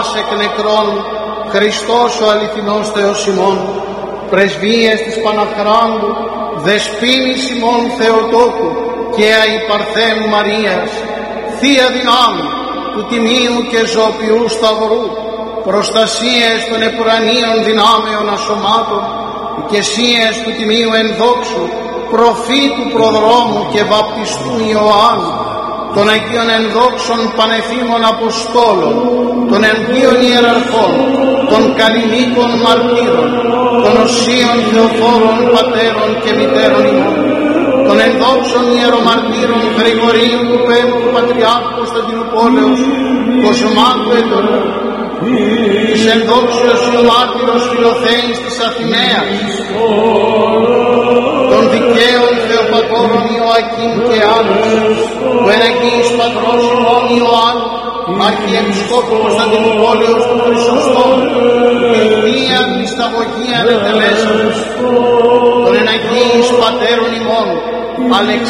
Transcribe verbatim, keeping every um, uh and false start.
πας εκ νεκρών, Χριστός ο αληθινός Θεός ημών, πρεσβείες της Παναχράντου, δεσποίνης ημών Θεοτόκου και αϊπαρθένου Μαρίας, θεία δυνάμει του Τιμίου και Ζωοποιού Σταυρού, προστασίες των επουρανίων δυνάμεων ασωμάτων, οικεσίες του Τιμίου ενδόξου, προφήτου προδρόμου και βαπτιστού Ιωάννου, των Αγίων ενδόξων πανεφήμων Αποστόλων, των Αγίων Ιεραρχών, των Καλλινίκων Μαρτύρων, των Οσίων Θεοφόρων Πατέρων και Μητέρων ημών, των ενδόξων Ιερομαρτύρων Γρηγορίου του Πέμπτου Πατριάρχου Κωνσταντινούπολεως, Κοσμάτου Εντολού, της ενδόξεως Ιωμάρτυρος Φιλοθέης της Αθηναίας, των δικαίων Θεοπατώρων Ιωακήμ και άλλους, του εναγγύης Πατρός ημών Ιωάννου, Αρχιεπισκόπου Κωνσταντινούπολεως του Χρυσοστόμου, την Θεία Χρισταγωγία ετελέσεως, των εναγγύης Πατέρων ημών, Αλεξ